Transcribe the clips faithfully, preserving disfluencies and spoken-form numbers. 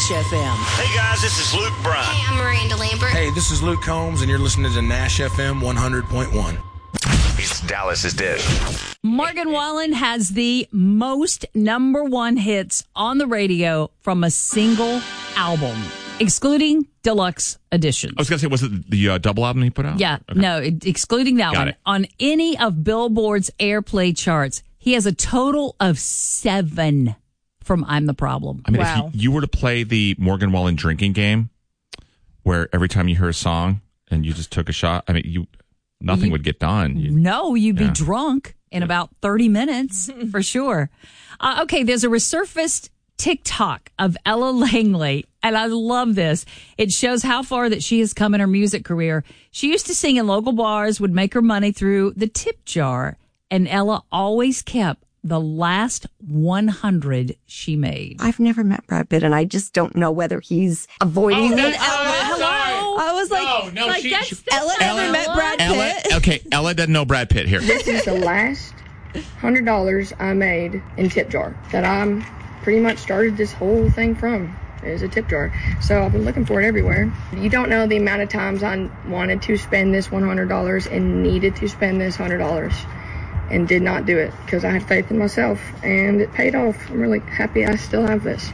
Nash F M. Hey guys, this is Luke Bryan. Hey, I'm Miranda Lambert. Hey, this is Luke Combs, and you're listening to Nash F M one hundred point one. It's Dallas's Dish. Morgan Wallen has the most number one hits on the radio from a single album, excluding deluxe editions. I was going to say, was it the uh, double album he put out? Yeah, Okay. no, it, excluding that Got one. it. On any of Billboard's airplay charts, he has a total of seven from I'm the Problem. I mean, Wow. if you, you were to play the Morgan Wallen drinking game, where every time you hear a song and you just took a shot, I mean, you nothing You- would get done. You, No, you'd Yeah. be drunk in about thirty minutes for sure. Uh, okay, there's a resurfaced TikTok of Ella Langley, and I love this. It shows how far that she has come in her music career. She used to sing in local bars, would make her money through the tip jar, and Ella always kept the last one hundred she made. I've never met Brad Pitt, and I just don't know whether he's avoiding me. Hello? I was like, no, Like, she, that's she- the- Ella never met Brad Ella. Pitt. Okay, Ella doesn't know Brad Pitt here. This is the last hundred dollars I made in tip jar that I'm pretty much started this whole thing from is a tip jar. So I've been looking for it everywhere. You don't know the amount of times I wanted to spend this one hundred dollars and needed to spend this one hundred dollars and did not do it because I had faith in myself and it paid off. I'm really happy I still have this.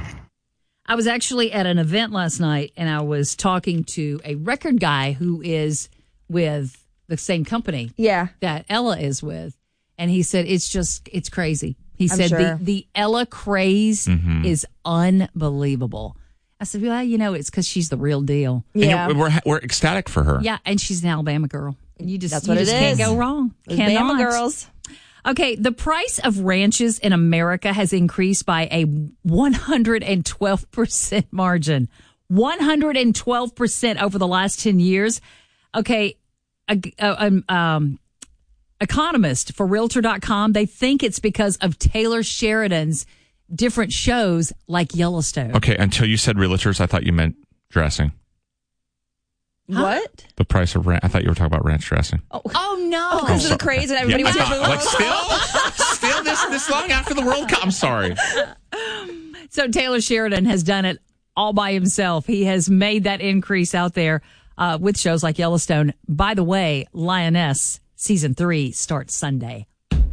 I was actually at an event last night, and I was talking to a record guy who is with the same company Yeah. that Ella is with. And he said, it's just, it's crazy. He I'm said, sure. the, the Ella craze Mm-hmm. is unbelievable. I said, well, you know, it's because she's the real deal. And Yeah. you- we're we're ecstatic for her. Yeah, and she's an Alabama girl. You just, That's you what it just can't is. go wrong. Those Cannot. Bama girls. Okay, the price of ranches in America has increased by a one hundred twelve percent margin. one hundred twelve percent over the last ten years. Okay, a, a, um, um, economist for Realtor dot com, they think it's because of Taylor Sheridan's different shows like Yellowstone. Okay, until you said realtors, I thought you meant dressing. What? The price of rent. I thought you were talking about ranch dressing. Oh, no. Because of the craze and everybody Yeah, I went to thought- like still, still this this long after the World Cup. I'm sorry. So Taylor Sheridan has done it all by himself. He has made that increase out there uh, with shows like Yellowstone. By the way, Lioness season three starts Sunday.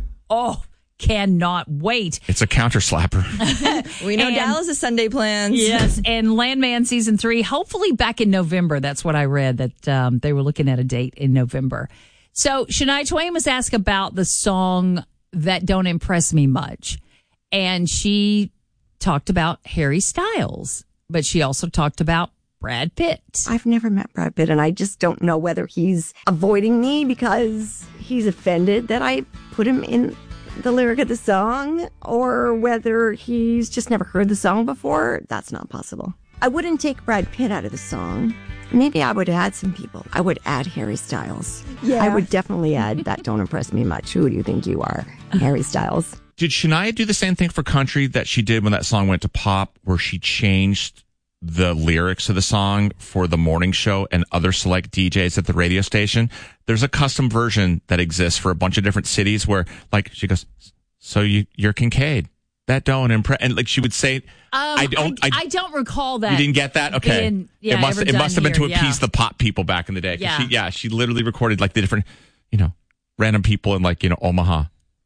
Oh, cannot wait. It's a counter slapper. We know And- Dallas' Sunday plans. Yes, and Landman season three, hopefully back in November. That's what I read, that um, they were looking at a date in November. So Shania Twain was asked about the song That Don't Impress Me Much. And she talked about Harry Styles, but she also talked about Brad Pitt. I've never met Brad Pitt, and I just don't know whether he's avoiding me because he's offended that I put him in the lyric of the song, or whether he's just never heard the song before. That's not possible. I wouldn't take Brad Pitt out of the song. Maybe I would add some people. I would add Harry Styles. Yeah. I would definitely add That Don't Impress Me Much. Who do you think you are? Harry Styles. Did Shania do the same thing for country that she did when that song went to pop, where she changed the lyrics of the song for the morning show and other select D Js at the radio station? There's a custom version that exists for a bunch of different cities where, like, she goes, so you, you're Kincaid. That don't impress. And, like, she would say, Um, I don't, I, I, I don't recall that. you didn't get that? Okay. being, yeah, it must, ever it must have done been to here, appease yeah. the pop people back in the day. 'Cause Yeah. She, yeah. She literally recorded, like, the different, you know, random people in, like, you know, Omaha.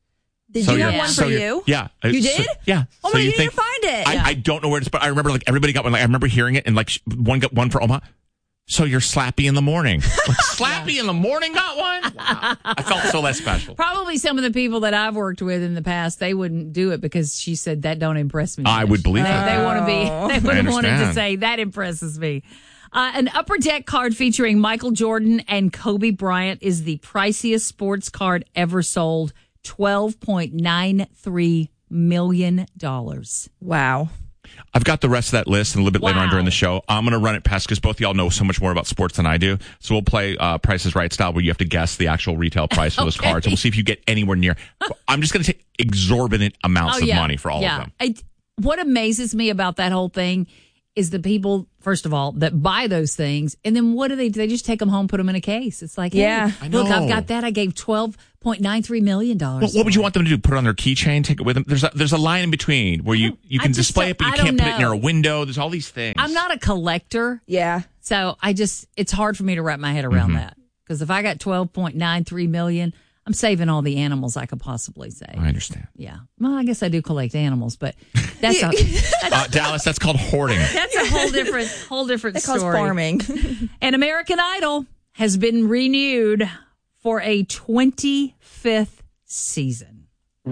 Did So you have you're- one so for you're- you? Yeah. You So- did? yeah. Oh So my, you you need think- to find it. I, Yeah. I don't know where to, but I remember like everybody got one. Like I remember hearing it and like sh- one got one for Omaha. So you're Slappy in the morning. Like, Slappy in the morning got one? Wow. I felt so less special. Probably some of the people that I've worked with in the past, they wouldn't do it because she said that don't impress me. I much. would believe they, that. They want to be. Oh. They would have wanted to understand. say that impresses me. Uh, an upper deck card featuring Michael Jordan and Kobe Bryant is the priciest sports card ever sold. Twelve point nine three million dollars. Wow. I've got the rest of that list and a little bit later on Wow. during the show. I'm going to run it past because both of y'all know so much more about sports than I do. So we'll play uh, Price is Right style where you have to guess the actual retail price for those Okay. cards. And we'll see if you get anywhere near. I'm just going to take exorbitant amounts of money for all Oh, yeah. of them. I, what amazes me about that whole thing is the people, first of all, that buy those things. And then what do they do? They just take them home, put them in a case. It's like, hey, Yeah. I look, know. I've got that. I gave twelve point nine three million dollars. Well, what would you want them to do? Put it on their keychain, take it with them? There's a, there's a line in between where you, you I can just display don't- it, but you I can't don't put it near know. a window. There's all these things. I'm not a collector. Yeah. So I just, it's hard for me to wrap my head around Mm-hmm. that. Because if I got twelve point nine three million dollars, I'm saving all the animals I could possibly save. I understand. Yeah. Well, I guess I do collect animals, but that's a, Uh, Dallas, that's called hoarding. that's a whole different, whole different That calls story. farming. And American Idol has been renewed for a twenty-fifth season.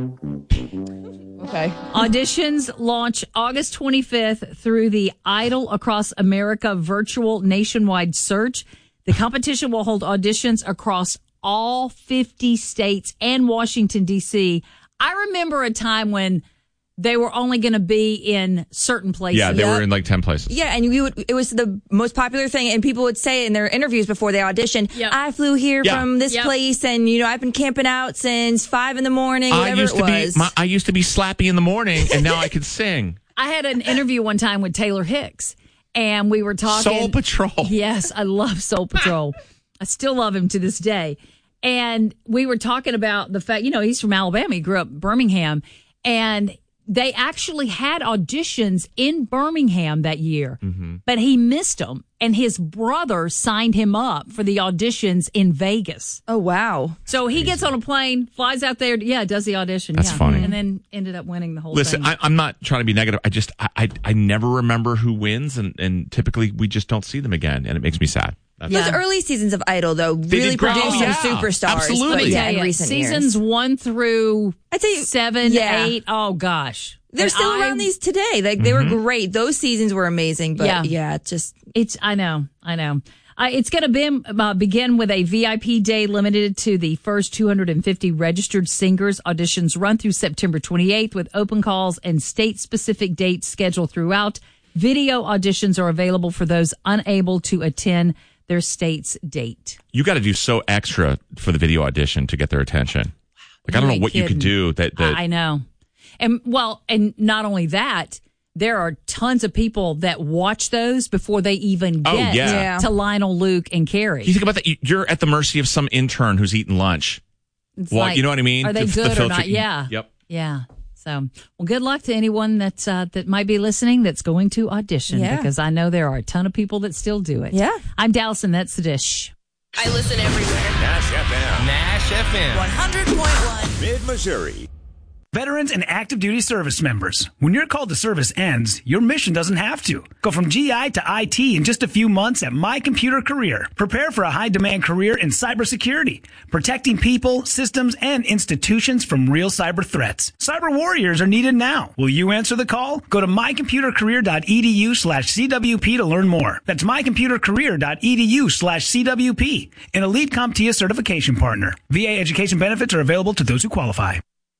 Okay. Auditions launch August twenty-fifth through the Idol Across America virtual nationwide search. The competition will hold auditions across all fifty states and Washington, D C. I remember a time when they were only going to be in certain places. Yeah, they Yep. were in like ten places. Yeah, and you would, it was the most popular thing, and people would say in their interviews before they auditioned, Yep. I flew here Yeah. from this Yep. place, and, you know, I've been camping out since five in the morning, I whatever used it to was. be my, I used to be slappy in the morning, and now I can sing. I had an interview one time with Taylor Hicks, and we were talking. Soul Patrol. Yes, I love Soul Patrol. I still love him to this day. And we were talking about the fact, you know, he's from Alabama. He grew up in Birmingham. And they actually had auditions in Birmingham that year, Mm-hmm. but he missed them. And his brother signed him up for the auditions in Vegas. Oh, wow. So he gets on a plane, flies out there, yeah, does the audition. That's yeah. funny. And then ended up winning the whole Listen, thing. I, I'm not trying to be negative. I just I, I I never remember who wins, and, and typically we just don't see them again, and it makes me sad. That's Yeah. Those early seasons of Idol, though, They really did great. produced Oh, some yeah. superstars. Absolutely. But yeah, in Yeah, recent seasons years. one through I'd say- seven, yeah. eight. Oh gosh, They're And still I- around these today. Like, they were great. Those seasons were amazing, but Yeah. yeah, it's just... It's I know, I know. Uh, it's going to be uh, begin with a V I P day limited to the first two hundred fifty registered singers. Auditions run through September twenty-eighth with open calls and state-specific dates scheduled throughout. Video auditions are available for those unable to attend their state's date. You got to do so extra for the video audition to get their attention. Like I don't You know ain't what you could kidding. do. That, that I I know. And well, and not only that, there are tons of people that watch those before they even Oh, get yeah. Yeah. to Lionel, Luke, and Carrie. you think about that. You- You're at the mercy of some intern who's eating lunch. It's Well, like, you know what I mean? Are they The- the good or filter- not? Yeah. Yep. Yeah. So, well, good luck to anyone that's uh, that might be listening that's going to audition Yeah. because I know there are a ton of people that still do it. Yeah. I'm Dallas, and that's the dish. I listen everywhere. Nash F M. Nash F M. one hundred point one. Mid-Missouri. Veterans and active duty service members. When your call to service ends, your mission doesn't have to. Go from G I to I T in just a few months at My Computer Career. Prepare for a high demand career in cybersecurity, protecting people, systems, and institutions from real cyber threats. Cyber warriors are needed now. Will you answer the call? Go to mycomputercareer.edu slash CWP to learn more. That's mycomputercareer.edu slash CWP. An elite CompTIA certification partner. V A education benefits are available to those who qualify.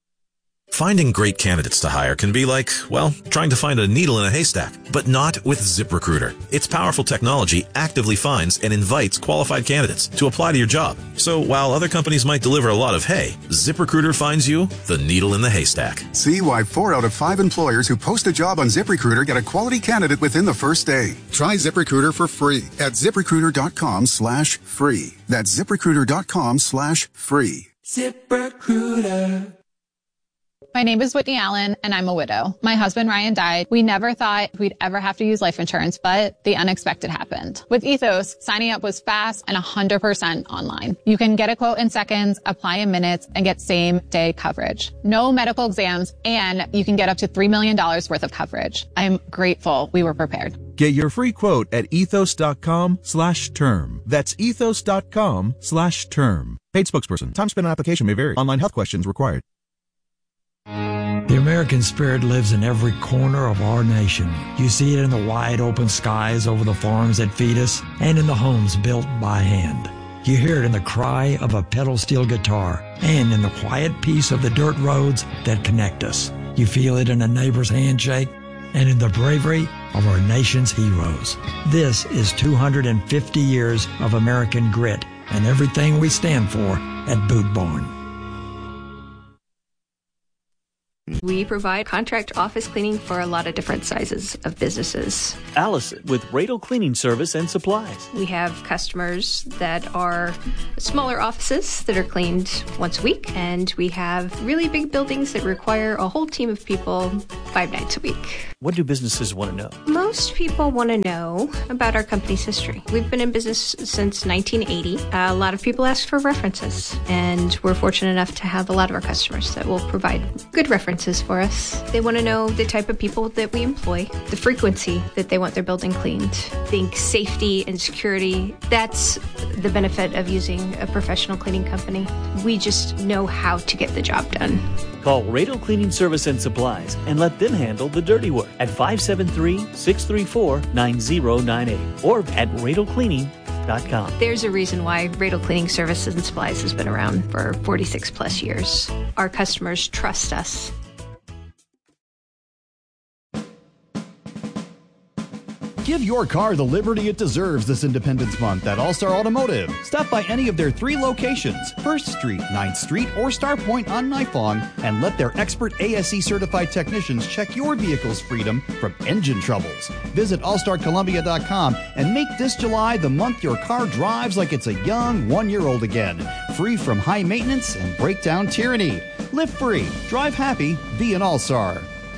Finding great candidates to hire can be like, well, trying to find a needle in a haystack, but not with ZipRecruiter. Its powerful technology actively finds and invites qualified candidates to apply to your job. So while other companies might deliver a lot of hay, ZipRecruiter finds you the needle in the haystack. See why four out of five employers who post a job on ZipRecruiter get a quality candidate within the first day. Try ZipRecruiter for free at ZipRecruiter.com slash free. That's ZipRecruiter.com slash free. ZipRecruiter. My name is Whitney Allen, and I'm a widow. My husband, Ryan, died. We never thought we'd ever have to use life insurance, but the unexpected happened. With Ethos, signing up was fast and one hundred percent online. You can get a quote in seconds, apply in minutes, and get same-day coverage. No medical exams, and you can get up to three million dollars worth of coverage. I'm grateful we were prepared. Get your free quote at ethos.com slash term. That's ethos.com slash term. Paid spokesperson. Time spent on application may vary. Online health questions required. The American spirit lives in every corner of our nation. You see it in the wide open skies over the farms that feed us and in the homes built by hand. You hear it in the cry of a pedal steel guitar and in the quiet peace of the dirt roads that connect us. You feel it in a neighbor's handshake and in the bravery of our nation's heroes. This is two hundred fifty years of American grit and everything we stand for at Boot Barn. We provide contract office cleaning for a lot of different sizes of businesses. Allison with Radel Cleaning Service and Supplies. We have customers that are smaller offices that are cleaned once a week, and we have really big buildings that require a whole team of people five nights a week. What do businesses want to know? Most people want to know about our company's history. We've been in business since nineteen eighty. A lot of people ask for references, and we're fortunate enough to have a lot of our customers that will provide good references for us. They want to know the type of people that we employ, the frequency that they want their building cleaned. Think safety and security. That's the benefit of using a professional cleaning company. We just know how to get the job done. Call Radel Cleaning Service and Supplies and let them handle the dirty work at five seven three, six three four, nine zero nine eight or at radel cleaning dot com. There's a reason why Radel Cleaning Services and Supplies has been around for forty-six plus years. Our customers trust us. Give your car the liberty it deserves this Independence Month at All Star Automotive. Stop by any of their three locations, first Street, ninth Street, or Star Point on Nifong, and let their expert A S E certified technicians check your vehicle's freedom from engine troubles. Visit all star columbia dot com and make this July the month your car drives like it's a young one-year-old again, free from high maintenance and breakdown tyranny. Live free, drive happy, be an All-Star.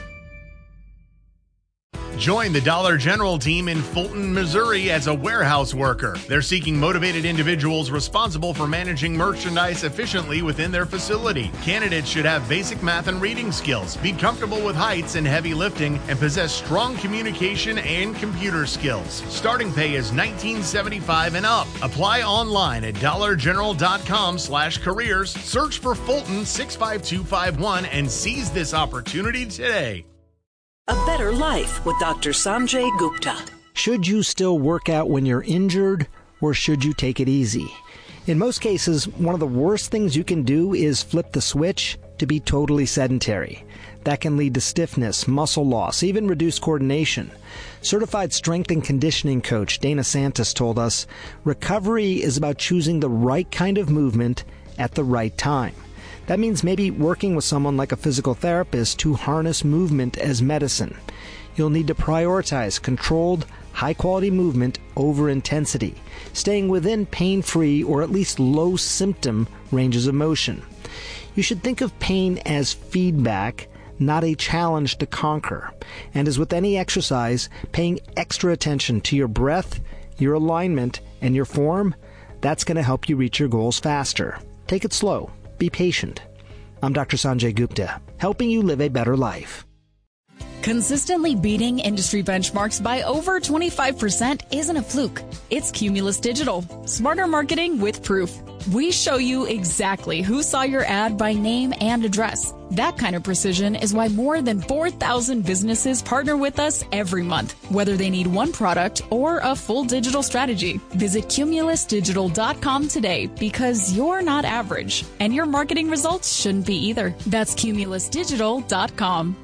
Join the Dollar General team in Fulton, Missouri as a warehouse worker. They're seeking motivated individuals responsible for managing merchandise efficiently within their facility. Candidates should have basic math and reading skills, be comfortable with heights and heavy lifting, and possess strong communication and computer skills. Starting pay is nineteen seventy-five dollars and up. Apply online at dollar general dot com slash careers. Search for Fulton six five two five one and seize this opportunity today. A Better Life with Doctor Sanjay Gupta. Should you still work out when you're injured, or should you take it easy? In most cases, one of the worst things you can do is flip the switch to be totally sedentary. That can lead to stiffness, muscle loss, even reduced coordination. Certified strength and conditioning coach Dana Santos told us, recovery is about choosing the right kind of movement at the right time. That means maybe working with someone like a physical therapist to harness movement as medicine. You'll need to prioritize controlled, high-quality movement over intensity, staying within pain-free or at least low-symptom ranges of motion. You should think of pain as feedback, not a challenge to conquer. And as with any exercise, paying extra attention to your breath, your alignment, and your form, that's going to help you reach your goals faster. Take it slow. Be patient. I'm Doctor Sanjay Gupta, helping you live a better life. Consistently beating industry benchmarks by over twenty-five percent isn't a fluke. It's Cumulus Digital. Smarter marketing with proof. We show you exactly who saw your ad by name and address. That kind of precision is why more than four thousand businesses partner with us every month, whether they need one product or a full digital strategy. Visit cumulus digital dot com today because you're not average, and your marketing results shouldn't be either. That's cumulus digital dot com.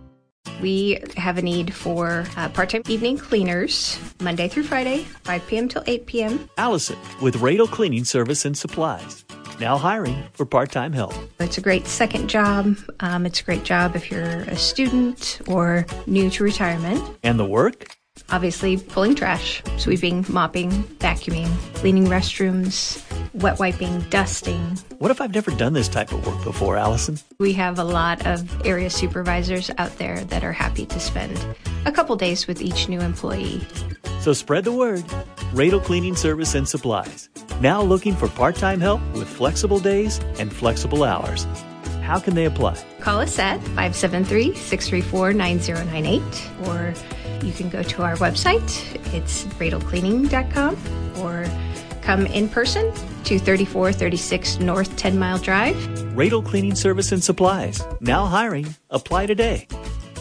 We have a need for uh, part-time evening cleaners, Monday through Friday, five p.m. till eight p.m. Allison with Radel Cleaning Service and Supplies. Now hiring for part-time help. It's a great second job. Um, it's a great job if you're a student or new to retirement. And the work? Obviously, pulling trash, sweeping, mopping, vacuuming, cleaning restrooms, wet wiping, dusting. What if I've never done this type of work before, Allison? We have a lot of area supervisors out there that are happy to spend a couple days with each new employee. So spread the word. Radel Cleaning Service and Supplies. Now looking for part-time help with flexible days and flexible hours. How can they apply? Call us at five seven three, six three four, nine zero nine eight, or you can go to our website. It's radel cleaning dot com, or come in person to thirty-four thirty-six North ten Mile Drive. Radel Cleaning Service and Supplies. Now hiring. Apply today.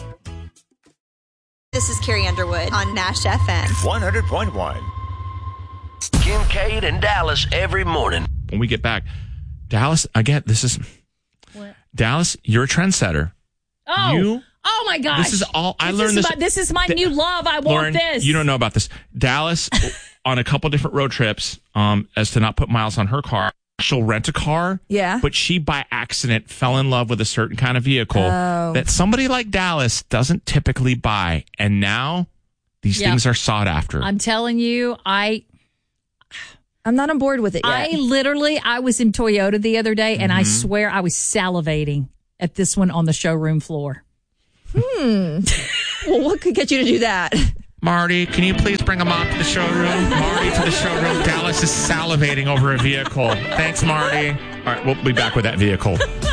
This is Carrie Underwood on Nash F M. one hundred point one. Kincaid and Dallas every morning. When we get back, Dallas, again, this is... What? Dallas, you're a trendsetter. Oh, you, oh my gosh! This is all I this learned. Is This, my, this is my th- new love. I Lauren, want this. You don't know about this. Dallas, on a couple different road trips, um, as to not put miles on her car, she'll rent a car. Yeah. But she, by accident, fell in love with a certain kind of vehicle Oh. that somebody like Dallas doesn't typically buy. And now these Yeah. things are sought after. I'm telling you, I I'm not on board with it yet. I literally, I was in Toyota the other day, and I Mm-hmm. swear I was salivating at this one on the showroom floor. Hmm. Well, what could get you to do that? Marty, can you please bring him out to the showroom? Marty to the showroom. Dallas is salivating over a vehicle. Thanks, Marty. All right, we'll be back with that vehicle.